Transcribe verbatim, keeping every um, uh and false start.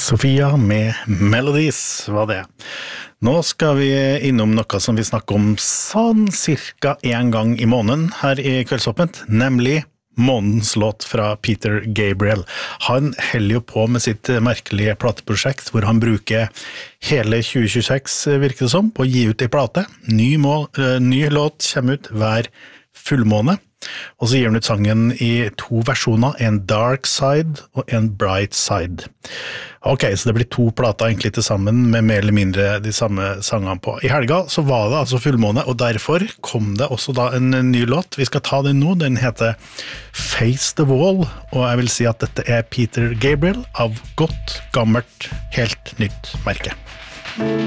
Sofia med Melodies var det. Nå skal vi innom noe som vi snakker om sånn cirka en gang i måneden her i Kveldsåpent, nemlig månedens låt fra Peter Gabriel. Han heller jo på med sitt merkelige plateprosjekt, hvor han bruker hele tjue tjueseks, virker det som, på å gi ut en plate. Ny, mål, ny låt kommer ut hver fullmåne. Og så gir han ut sangen i to versjoner, en Dark Side og en Bright Side. Ok, så det blir to plater egentlig til sammen med mer eller mindre de samme sangene på. I helga så var det altså fullmåne, og derfor kom det også da en ny låt. Vi skal ta den nå, den heter Face the Wall, og jeg vil si at dette er Peter Gabriel av godt, gammelt, helt nytt merke.